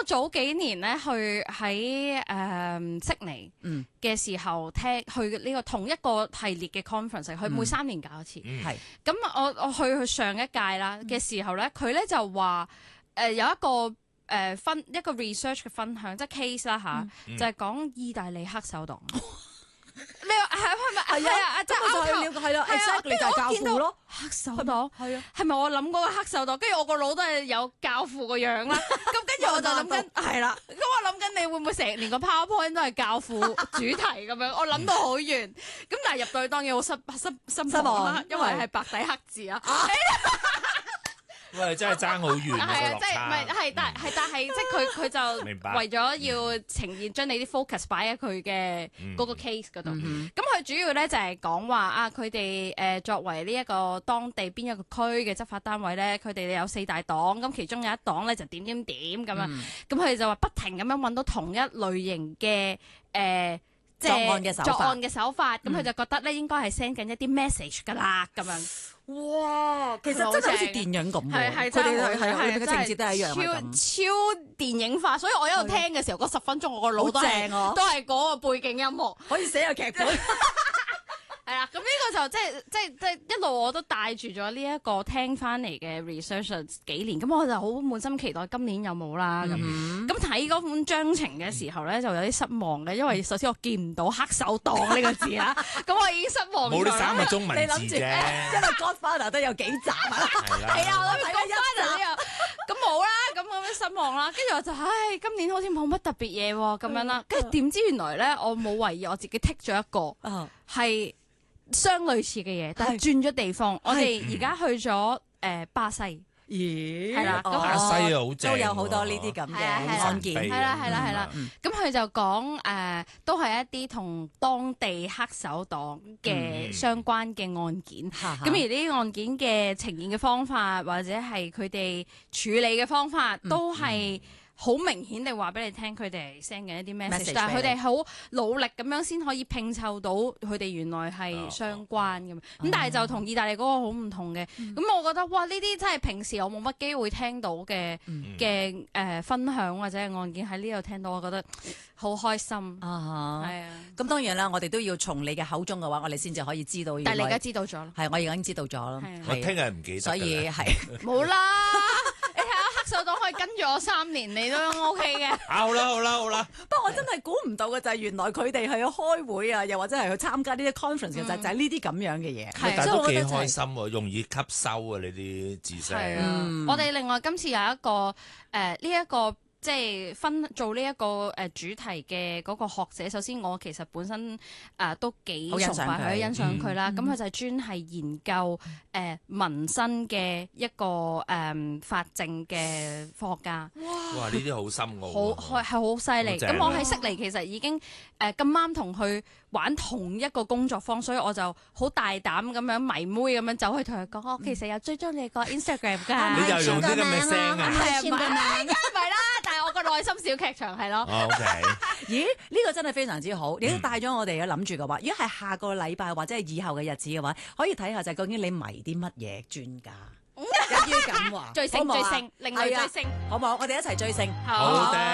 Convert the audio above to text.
我早幾年咧去喺悉尼嘅時候去呢個同一個系列嘅 conference，佢每3年搞一次。 係咁我去上一屆啦嘅時候咧，佢咧就話有一個一個 research 嘅分享，即係 case 啦嚇，就係講意大利黑手黨。你係咪係啊？即係就係了解啦，exactly 就係教父咯。 黑手黨係啊， 係咪我諗嗰個黑手黨？跟住我個腦都係有教父個樣啦。咁跟住我就諗緊係啦。咁我諗緊你會唔會成年個 PowerPoint 都係教父主題咁樣？我諗到好遠。咁但係入到去當然好失望啦，因為係白底黑字啊。 喂，真係爭好遠啊！ 係啊，即係唔係但係即係佢就為咗要呈現將你啲 focus 擺喺佢嘅嗰個 case 嗰度。咁佢主要咧就係講話啊，佢哋作為呢一個當地邊一個區嘅執法單位咧，佢哋有4大黨，咁其中有一黨咧就點點點咁樣。咁佢哋就話不停咁樣揾到同一類型嘅即係作案嘅手法。咁佢就覺得咧應該係 send 緊一啲 message 㗎啦咁樣。 哇！其實真係好似電影咁喎，佢哋係嘅情節都係一樣嘅咁， 超電影化。所以我一路聽嘅時候，嗰10分鐘我個腦都係嗰個背景音樂， 可以寫個劇本。 係啦，咁呢個就即係一路我都帶住咗呢一個聽翻嚟嘅 research 幾年，咁我就好滿心期待今年有冇啦。咁睇嗰本章程嘅時候咧，就有啲失望嘅，因為首先我見唔到黑手黨呢個字啦，咁我已經失望咗。 冇呢3個中文字啫， 因為 Godfather 都有幾集啊。 係啊，我諗 Godfather 呢個咁冇啦，咁失望啦。跟住我就今年好似冇乜特別嘢喎咁樣啦。跟住點知原來咧，我冇懷疑我自己剔咗一個係相類似嘅嘢，但係轉咗地方。我哋而家去咗巴西， 咦？ 係啦， 巴西好正， 都有好多呢啲咁嘅案件。 係啦。咁佢就講都係一啲同當地黑手黨嘅相關嘅案件。咁而呢啲案件嘅呈現嘅方法，或者係佢哋處理嘅方法，都係好明顯地話俾你聽，佢哋 send 緊一啲 message， 但係佢哋好努力咁樣先可以拼湊到佢哋原來係相關咁。咁但係就同意大利嗰個好唔同嘅。咁我覺得哇，呢啲真係平時我冇乜機會聽到嘅分享或者係案件喺呢度聽到，我覺得好開心。係啊， 咁當然啦，我哋都要從你嘅口中嘅話，我哋先至可以知道。 但係你而家知道咗啦， 係我已經知道咗啦。 我聽日唔記得， 所以係冇啦。黑手黨可以跟住我3年，你都 OK 嘅。 好啦。 不過我真係估唔到嘅就係原來佢哋係去開會啊，又或者係去參加呢啲 conference 嘅就係呢啲咁樣嘅嘢。 但係都幾開心喎，容易吸收啊！呢啲知識。 我哋另外今次有一個呢一個。即係做呢一個主題嘅嗰個學者，首先我其實本身都幾崇拜佢、欣賞佢啦。咁佢就係專係研究民生嘅一個法證嘅科學家。 哇！呢啲好深奧， 係好犀利。咁我喺悉尼其實已經咁啱同佢玩同一個工作坊，所以我就好大膽咁樣迷妹咁樣走去同佢講，我其實有追蹤你個 Instagram 㗎。 你又用啲咁嘅聲啊？ 係唔係啦？但係我個內心小劇場係咯。 OK。 咦？呢個真係非常之好。你都帶咗我哋嘅諗住嘅話，如果係下個禮拜或者係以後嘅日子嘅話，可以睇下就係究竟你迷啲乜嘢專家？一於咁話， 追星，另類追星， 好唔好？我哋一齊追星。 好。